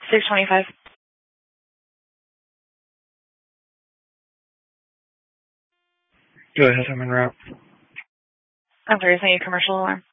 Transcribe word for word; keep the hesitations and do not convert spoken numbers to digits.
six twenty-five. Go ahead, I'm en route. I'm sorry, is that your commercial alarm?